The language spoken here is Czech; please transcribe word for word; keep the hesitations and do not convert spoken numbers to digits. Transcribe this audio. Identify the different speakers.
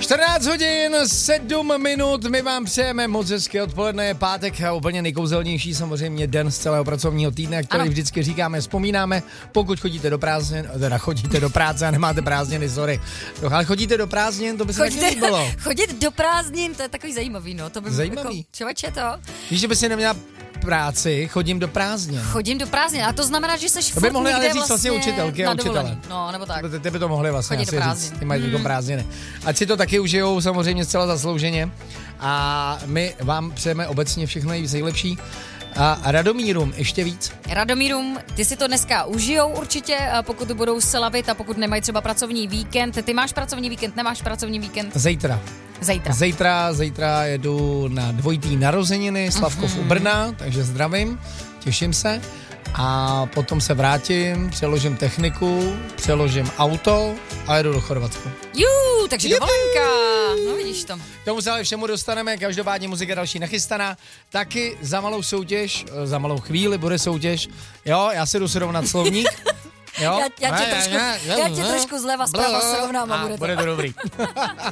Speaker 1: čtrnáct hodin, sedm minut, my vám přejeme moc hezké odpoledne, je pátek a úplně nejkouzelnější samozřejmě den z celého pracovního týdne, který ano. vždycky říkáme, vzpomínáme, pokud chodíte do prázdnin, teda chodíte do práce a nemáte prázdniny, sorry, ale chodíte do prázdnin, to by se taky líbilo.
Speaker 2: Chodit do prázdnin, to je takový zajímavý, no, to by
Speaker 1: zajímavý.
Speaker 2: Jako, člověče to.
Speaker 1: Víš, že by si neměla práci, chodím do prázdnin.
Speaker 2: Chodím do prázdnin, a to znamená, že seš
Speaker 1: to by mohli ale říct
Speaker 2: vlastně,
Speaker 1: vlastně učitelky a učitelé.
Speaker 2: No, nebo tak.
Speaker 1: Ty by to mohli vlastně
Speaker 2: chodit
Speaker 1: asi říct, ty mají hmm. prázdniny. Ať si to taky užijou samozřejmě zcela zaslouženě a my vám přejeme obecně všechno nejlepší. A Radomírům ještě víc.
Speaker 2: Radomírům, ty si to dneska užijou určitě, pokud budou slavit a pokud nemají třeba pracovní víkend. Ty máš pracovní víkend, nemáš pracovní víkend?
Speaker 1: Zítra.
Speaker 2: Zítra.
Speaker 1: Zítra, zítra jedu na dvojitý narozeniny, Slavkov mm-hmm. u Brna, takže zdravím, těším se. A potom se vrátím, přeložím techniku, přeložím auto a jedu do Chorvatska.
Speaker 2: Jú, takže dovolenka. No vidíš to.
Speaker 1: K tomu se ale všemu dostaneme, každopádně muzika další nachystaná. Taky za malou soutěž, za malou chvíli bude soutěž. Jo, já si jdu srovnat slovník. Jo?
Speaker 2: Já, já, tě trošku, já tě trošku zleva zprava srovnám a bude to.
Speaker 1: Bude to dobrý.